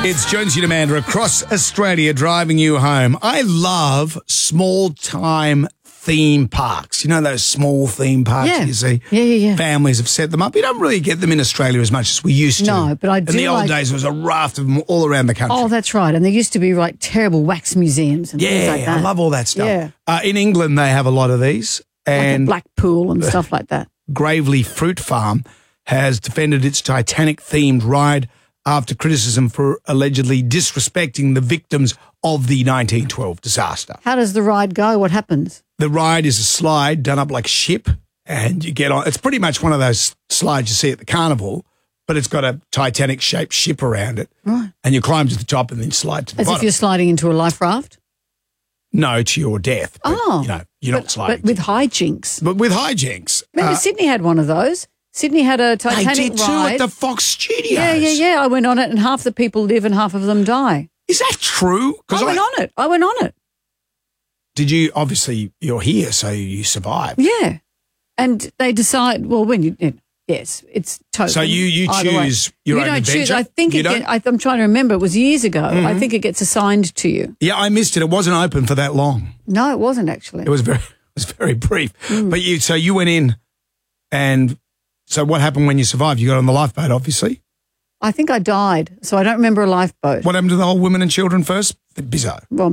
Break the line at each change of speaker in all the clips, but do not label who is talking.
It's Jonesy and Amanda across Australia driving you home. I love small-time theme parks. You know those small theme parks you see?
Yeah.
Families have set them up. You don't really get them in Australia as much as we used to.
No, but I do.
In the old days, there was a raft of them all around the country.
Oh, that's right. And there used to be like terrible wax museums and things like that.
I love all that stuff.
Yeah.
In England, they have a lot of these. And
like a Blackpool and stuff like that.
Gravely Fruit Farm has defended its Titanic-themed ride after criticism for allegedly disrespecting the victims of the 1912 disaster.
How does the ride go? What happens?
The ride is a slide done up like a ship, and you get on. It's pretty much one of those slides you see at the carnival, but it's got a Titanic-shaped ship around it.
Right.
And you climb to the top and then slide to the bottom.
As if you're sliding into a life raft?
No, to your death. But, you're not sliding.
But with hijinks.
But with hijinks.
Remember, Sydney had one of those. Sydney had a Titanic
They did too
ride.
at the Fox Studios.
Yeah. I went on it and half the people live and half of them die.
Is that true?
I went on it.
Did you? Obviously, you're here, so you survived.
Yeah. And they decide, well, when you, yes, it's totally.
So you choose your own adventure?
Choose. I think I'm trying to remember. It was years ago.
Mm-hmm.
I think it gets assigned to you.
Yeah, I missed it. It wasn't open for that long.
No, it wasn't actually.
It was very brief. But you went in, and so what happened when you survived? You got on the lifeboat, obviously.
I think I died, so I don't remember a lifeboat.
What happened to the whole women and children first? Bizarre.
Well,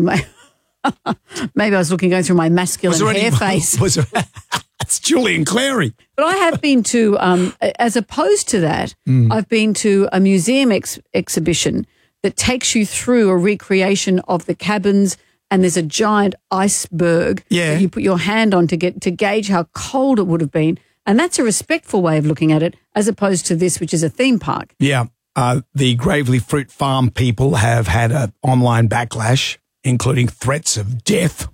maybe I was going through my masculine hair face.
It's Julian Clary.
But I have been to, as opposed to that, I've been to a museum exhibition that takes you through a recreation of the cabins, and there's a giant iceberg that you put your hand on to gauge how cold it would have been. And that's a respectful way of looking at it, as opposed to this, which is a theme park. Yeah.
The Gravely Fruit Farm people have had an online backlash, including threats of death.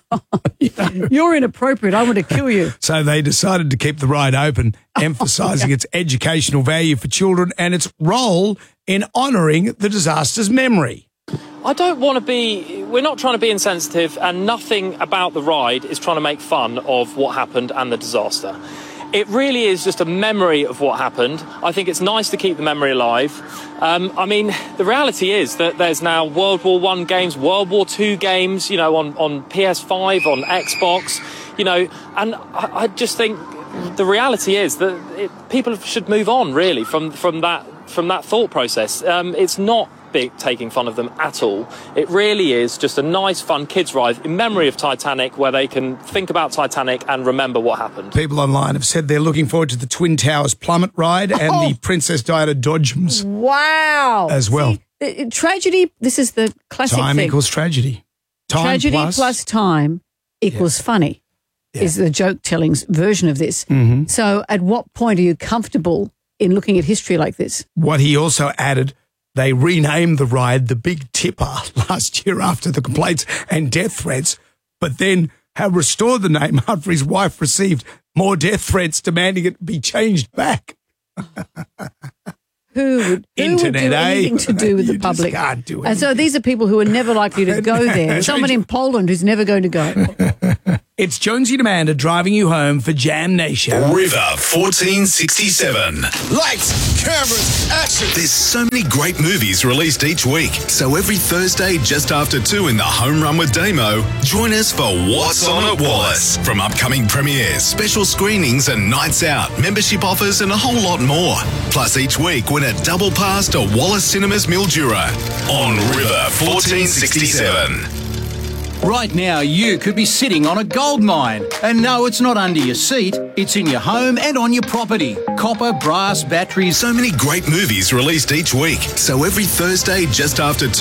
You're inappropriate. I want to kill you.
So they decided to keep the ride open, emphasising its educational value for children and its role in honouring the disaster's memory.
We're not trying to be insensitive, and nothing about the ride is trying to make fun of what happened and the disaster. It really is just a memory of what happened. I think it's nice to keep the memory alive. The reality is that there's now World War I games, World War II games, on PS5, on Xbox, and I just think the reality is that people should move on, really, from that thought process. It's not taking fun of them at all. It really is just a nice, fun kids' ride in memory of Titanic, where they can think about Titanic and remember what happened.
People online have said they're looking forward to the Twin Towers plummet ride and the Princess Diana Dodgems.
Wow.
As well.
Tragedy, this is the classic
Time
thing.
equals tragedy.
Tragedy plus time equals funny is the joke-telling version of this. Mm-hmm. So at what point are you comfortable in looking at history like this?
What he also added, they renamed the ride the Big Tipper last year after the complaints and death threats, but then have restored the name after his wife received more death threats demanding it be changed back.
Who would do anything to do with the public?
Just can't do it.
And so these are people who are never likely to go there. Someone in Poland who's never going to go.
It's Jonesy and Amanda driving you home for Jam Nation.
River 1467.
Lights, cameras, action.
There's so many great movies released each week. So every Thursday just after 2 in the Home Run with Damo, join us for What's On at Wallace. From upcoming premieres, special screenings and nights out, membership offers and a whole lot more. Plus each week win a double pass to Wallace Cinemas Mildura on River 1467.
Right now, you could be sitting on a gold mine. And no, it's not under your seat. It's in your home and on your property. Copper, brass, batteries.
So many great movies released each week. So every Thursday just after 2